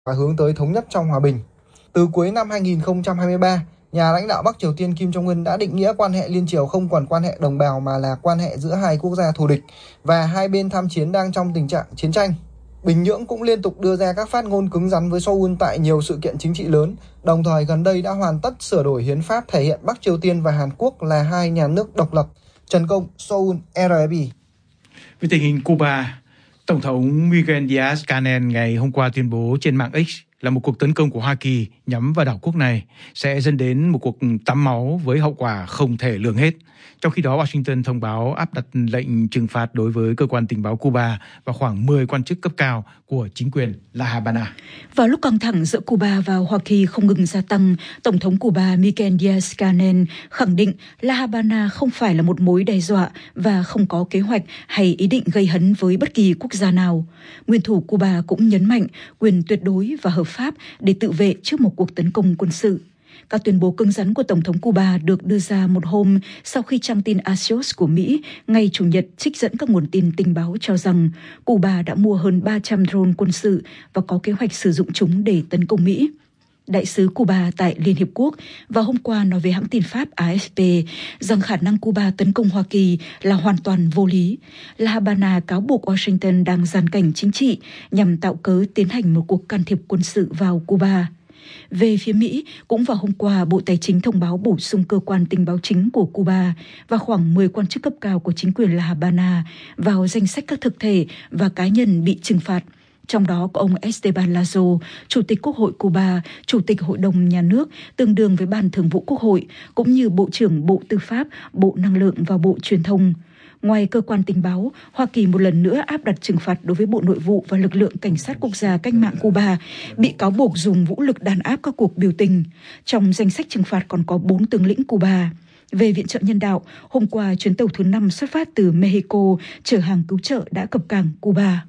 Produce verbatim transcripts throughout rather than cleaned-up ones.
và hướng tới thống nhất trong hòa bình. Từ cuối năm hai nghìn không trăm hai mươi ba, nhà lãnh đạo Bắc Triều Tiên Kim Jong-un đã định nghĩa quan hệ liên triều không còn quan hệ đồng bào mà là quan hệ giữa hai quốc gia thù địch và hai bên tham chiến đang trong tình trạng chiến tranh. Bình Nhưỡng cũng liên tục đưa ra các phát ngôn cứng rắn với Seoul tại nhiều sự kiện chính trị lớn, đồng thời gần đây đã hoàn tất sửa đổi hiến pháp thể hiện Bắc Triều Tiên và Hàn Quốc là hai nhà nước độc lập. Trần Công, Seoul, rờ ép pê. Về tình hình Cuba, Tổng thống Miguel Díaz-Canel ngày hôm qua tuyên bố trên mạng X là một cuộc tấn công của Hoa Kỳ nhắm vào đảo quốc này sẽ dẫn đến một cuộc tắm máu với hậu quả không thể lường hết. Trong khi đó, Washington thông báo áp đặt lệnh trừng phạt đối với cơ quan tình báo Cuba và khoảng mười quan chức cấp cao của chính quyền La Habana. Vào lúc căng thẳng giữa Cuba và Hoa Kỳ không ngừng gia tăng, Tổng thống Cuba Miguel Díaz-Canel khẳng định La Habana không phải là một mối đe dọa và không có kế hoạch hay ý định gây hấn với bất kỳ quốc gia nào. Nguyên thủ Cuba cũng nhấn mạnh quyền tuyệt đối và hợp pháp để tự vệ trước một cuộc tấn công quân sự. Các tuyên bố cứng rắn của Tổng thống Cuba được đưa ra một hôm sau khi trang tin Axios của Mỹ ngày Chủ nhật trích dẫn các nguồn tin tình báo cho rằng Cuba đã mua hơn ba trăm drone quân sự và có kế hoạch sử dụng chúng để tấn công Mỹ. Đại sứ Cuba tại Liên Hiệp Quốc vào hôm qua nói với hãng tin Pháp A F P rằng khả năng Cuba tấn công Hoa Kỳ là hoàn toàn vô lý. La Habana cáo buộc Washington đang giàn cảnh chính trị nhằm tạo cớ tiến hành một cuộc can thiệp quân sự vào Cuba. Về phía Mỹ, cũng vào hôm qua, Bộ Tài chính thông báo bổ sung cơ quan tình báo chính của Cuba và khoảng mười quan chức cấp cao của chính quyền La Habana vào danh sách các thực thể và cá nhân bị trừng phạt. Trong đó có ông Esteban Lazo, Chủ tịch Quốc hội Cuba, Chủ tịch Hội đồng Nhà nước, tương đương với Ban Thường vụ Quốc hội, cũng như Bộ trưởng Bộ Tư pháp, Bộ Năng lượng và Bộ Truyền thông. Ngoài cơ quan tình báo, Hoa Kỳ một lần nữa áp đặt trừng phạt đối với Bộ Nội vụ và lực lượng Cảnh sát Quốc gia Cách mạng Cuba, bị cáo buộc dùng vũ lực đàn áp các cuộc biểu tình. Trong danh sách trừng phạt còn có bốn tướng lĩnh Cuba. Về viện trợ nhân đạo, hôm qua chuyến tàu thứ năm xuất phát từ Mexico chở hàng cứu trợ đã cập cảng Cuba.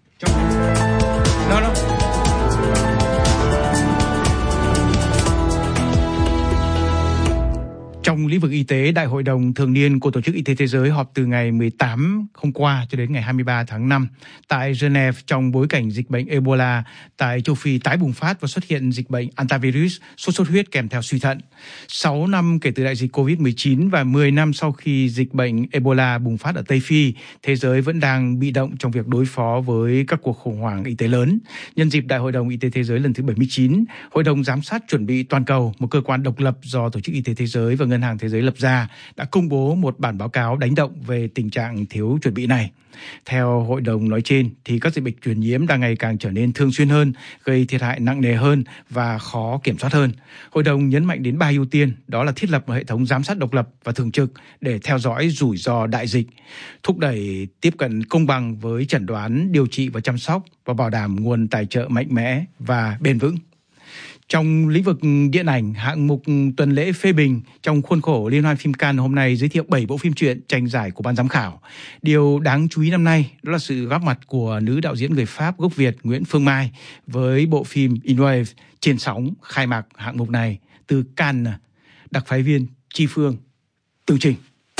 No, no. Trong lĩnh vực y tế, Đại hội đồng thường niên của Tổ chức Y tế Thế giới họp từ ngày mười tám hôm qua cho đến ngày hai mươi ba tháng năm tại Geneva trong bối cảnh dịch bệnh Ebola tại châu Phi tái bùng phát và xuất hiện dịch bệnh antivirus, sốt xuất huyết kèm theo suy thận. sáu năm kể từ đại dịch covid mười chín và mười năm sau khi dịch bệnh Ebola bùng phát ở Tây Phi, thế giới vẫn đang bị động trong việc đối phó với các cuộc khủng hoảng y tế lớn. Nhân dịp Đại hội đồng Y tế Thế giới lần thứ bảy mươi chín, Hội đồng Giám sát Chuẩn bị Toàn cầu, một cơ quan độc lập do Tổ chức Y tế Thế giới và Ngân hàng Thế giới lập ra, đã công bố một bản báo cáo đánh động về tình trạng thiếu chuẩn bị này. Theo hội đồng nói trên, thì các dịch bệnh truyền nhiễm đang ngày càng trở nên thường xuyên hơn, gây thiệt hại nặng nề hơn và khó kiểm soát hơn. Hội đồng nhấn mạnh đến ba ưu tiên, đó là thiết lập một hệ thống giám sát độc lập và thường trực để theo dõi rủi ro đại dịch, thúc đẩy tiếp cận công bằng với chẩn đoán, điều trị và chăm sóc, và bảo đảm nguồn tài trợ mạnh mẽ và bền vững. Trong lĩnh vực điện ảnh, hạng mục tuần lễ phê bình trong khuôn khổ Liên hoan phim Cannes hôm nay giới thiệu bảy bộ phim truyện tranh giải của ban giám khảo. Điều đáng chú ý năm nay đó là sự góp mặt của nữ đạo diễn người Pháp gốc Việt Nguyễn Phương Mai với bộ phim In Waves trên sóng khai mạc hạng mục này. Từ Cannes, đặc phái viên Chi Phương tường trình.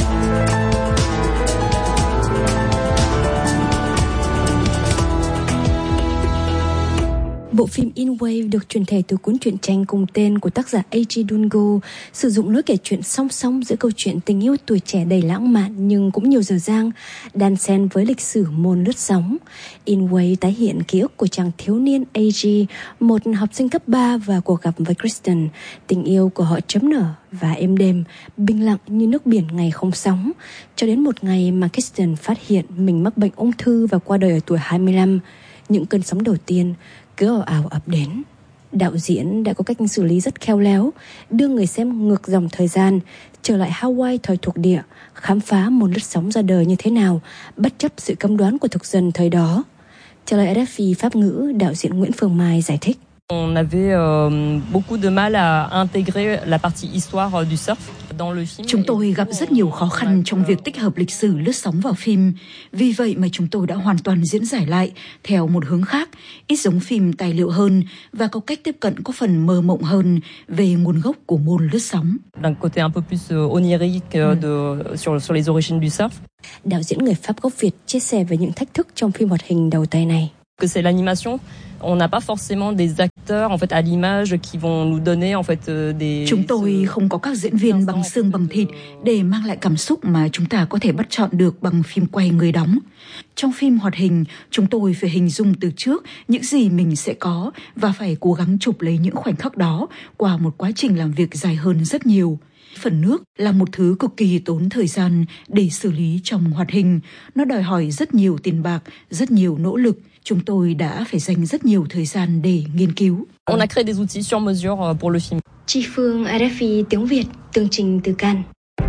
Bộ phim In Waves được chuyển thể từ cuốn truyện tranh cùng tên của tác giả A G Dungo, sử dụng lối kể chuyện song song giữa câu chuyện tình yêu tuổi trẻ đầy lãng mạn nhưng cũng nhiều dở dang, đan xen với lịch sử môn lướt sóng. In Waves tái hiện ký ức của chàng thiếu niên A G, một học sinh cấp ba, và cuộc gặp với Kristen, tình yêu của họ chớm nở và êm đềm, bình lặng như nước biển ngày không sóng, cho đến một ngày mà Kristen phát hiện mình mắc bệnh ung thư và qua đời ở tuổi hai mươi lăm. Những cơn sóng đầu tiên cứ ào ào ập đến. Đạo diễn đã có cách xử lý rất khéo léo, đưa người xem ngược dòng thời gian, trở lại Hawaii thời thuộc địa, khám phá môn lướt sóng ra đời như thế nào, bất chấp sự cấm đoán của thực dân thời đó. Trả lời R F I Pháp ngữ, đạo diễn Nguyễn Phương Mai giải thích. On avait euh, beaucoup de mal à intégrer la partie histoire du surf dans le film. Chúng tôi gặp rất nhiều khó khăn trong việc tích hợp lịch sử lướt sóng vào phim. Vì vậy mà chúng tôi đã hoàn toàn diễn giải lại theo một hướng khác, ít giống phim tài liệu hơn và có cách tiếp cận có phần mơ mộng hơn về nguồn gốc của môn lướt sóng. D'un côté un peu plus onirique de sur sur les origines du surf. Đạo diễn người Pháp gốc Việt chia sẻ về những thách thức trong phim hoạt hình đầu tay này. Que c'est l'animation On n'a pas forcément des acteurs en fait à l'image qui vont nous donner en fait des. Chúng tôi không có các diễn viên bằng xương bằng thịt để mang lại cảm xúc mà chúng ta có thể bắt chọn được bằng phim quay người đóng. Trong phim hoạt hình, chúng tôi phải hình dung từ trước những gì mình sẽ có và phải cố gắng chụp lấy những khoảnh khắc đó qua một quá trình làm việc dài hơn rất nhiều. Phần nước là một thứ cực kỳ tốn thời gian để xử lý trong hoạt hình. Nó đòi hỏi rất nhiều tiền bạc, rất nhiều nỗ lực. Chúng tôi đã phải dành rất nhiều thời gian để nghiên cứu. On a créé des outils sur mesure pour le film. Chi Phương, rờ ép i tiếng Việt, tường trình từ Cannes.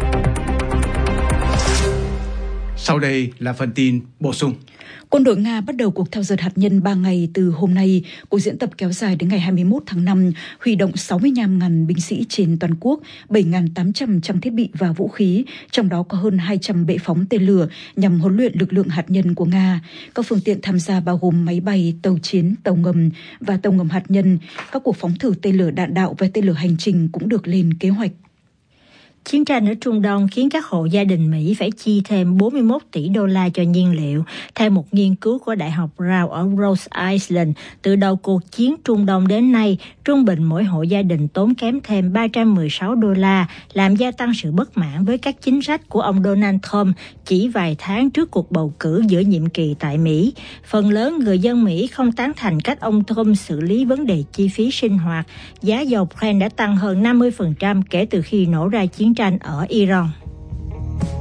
Sau đây là phần tin bổ sung. Quân đội Nga bắt đầu cuộc thao dượt hạt nhân ba ngày từ hôm nay. Cuộc diễn tập kéo dài đến ngày hai mươi mốt tháng năm, huy động sáu mươi lăm nghìn binh sĩ trên toàn quốc, bảy nghìn tám trăm trang thiết bị và vũ khí, trong đó có hơn hai trăm bệ phóng tên lửa nhằm huấn luyện lực lượng hạt nhân của Nga. Các phương tiện tham gia bao gồm máy bay, tàu chiến, tàu ngầm và tàu ngầm hạt nhân. Các cuộc phóng thử tên lửa đạn đạo và tên lửa hành trình cũng được lên kế hoạch. Chiến tranh ở Trung Đông khiến các hộ gia đình Mỹ phải chi thêm bốn mươi mốt tỷ đô la cho nhiên liệu. Theo một nghiên cứu của Đại học Brown ở Rhode Island, từ đầu cuộc chiến Trung Đông đến nay, trung bình mỗi hộ gia đình tốn kém thêm ba trăm mười sáu đô la, làm gia tăng sự bất mãn với các chính sách của ông Donald Trump chỉ vài tháng trước cuộc bầu cử giữa nhiệm kỳ tại Mỹ. Phần lớn người dân Mỹ không tán thành cách ông Trump xử lý vấn đề chi phí sinh hoạt. Giá dầu Brent đã tăng hơn năm mươi phần trăm kể từ khi nổ ra chiến tranh ở Iran.